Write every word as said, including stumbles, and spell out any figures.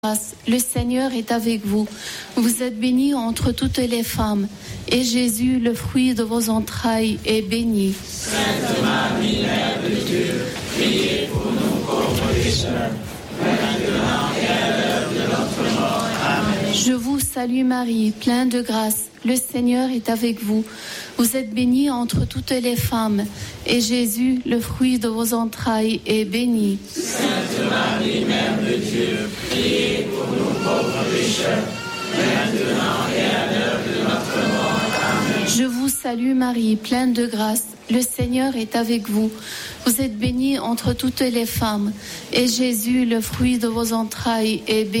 Le Seigneur est avec vous. Vous êtes bénie entre toutes les femmes, et Jésus, le fruit de vos entrailles, est béni. Sainte Marie, Mère de Dieu, priez pour nous pauvres pécheurs, maintenant et à l'heure de notre mort. Amen. Je vous salue Marie, pleine de grâce. Le Seigneur est avec vous. Vous êtes bénie entre toutes les femmes, et Jésus, le fruit de vos entrailles, est béni. Sainte Marie, Mère de Dieu, priez pour nous pauvres pécheurs, maintenant et à l'heure de notre mort. Amen. Je vous salue Marie, pleine de grâce. Le Seigneur est avec vous. Vous êtes bénie entre toutes les femmes, et Jésus, le fruit de vos entrailles, est béni.